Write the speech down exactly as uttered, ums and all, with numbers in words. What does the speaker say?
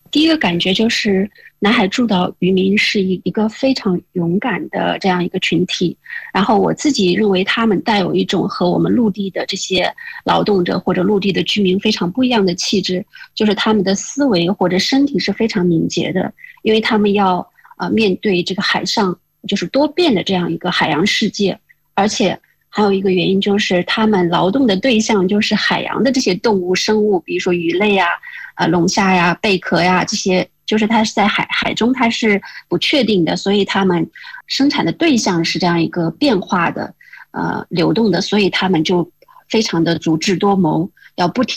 第一个感觉就是南海诸岛渔民是一一个非常勇敢的这样一个群体，然后我自己认为他们带有一种和我们陆地的这些劳动者或者陆地的居民非常不一样的气质，就是他们的思维或者身体是非常敏捷的，因为他们要呃面对这个海上就是多变的这样一个海洋世界，而且还有一个原因就是他们劳动的对象就是海洋的这些动物生物，比如说鱼类啊、呃龙虾呀、贝壳呀这些，就是它是在海海中它是不确定的，所以他们生产的对象是这样一个变化的、呃流动的，所以他们就非常的足智多谋，要不停